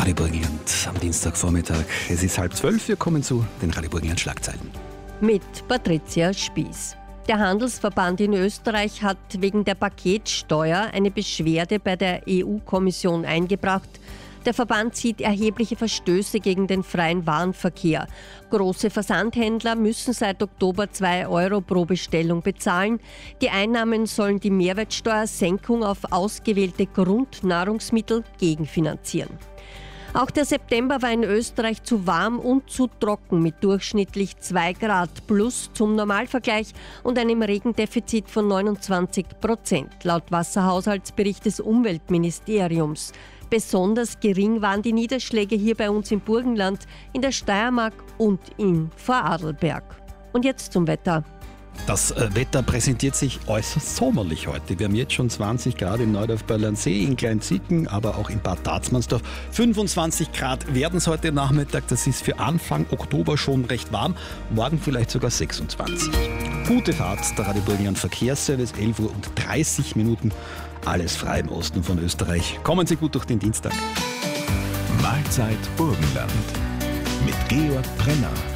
Radio Burgenland am Dienstagvormittag. Es ist 11:30, wir kommen zu den Radio Burgenland Schlagzeilen. Mit Patricia Spieß. Der Handelsverband in Österreich hat wegen der Paketsteuer eine Beschwerde bei der EU-Kommission eingebracht. Der Verband sieht erhebliche Verstöße gegen den freien Warenverkehr. Große Versandhändler müssen seit Oktober 2 Euro pro Bestellung bezahlen. Die Einnahmen sollen die Mehrwertsteuersenkung auf ausgewählte Grundnahrungsmittel gegenfinanzieren. Auch der September war in Österreich zu warm und zu trocken mit durchschnittlich 2 Grad plus zum Normalvergleich und einem Regendefizit von 29%, laut Wasserhaushaltsbericht des Umweltministeriums. Besonders gering waren die Niederschläge hier bei uns im Burgenland, in der Steiermark und in Vorarlberg. Und jetzt zum Wetter. Das Wetter präsentiert sich äußerst sommerlich heute. Wir haben jetzt schon 20 Grad in Neudorf-Berlansee, in Kleinzicken, aber auch in Bad Tatzmannsdorf. 25 Grad werden es heute Nachmittag. Das ist für Anfang Oktober schon recht warm. Morgen vielleicht sogar 26. Gute Fahrt, der Radio Burgenland Verkehrsservice, 11:30 Uhr. Alles frei im Osten von Österreich. Kommen Sie gut durch den Dienstag. Mahlzeit Burgenland mit Georg Brenner.